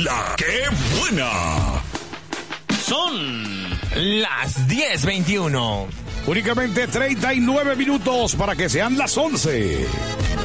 ¡La que buena! Son las 10:21. Únicamente 39 minutos para que sean las 11.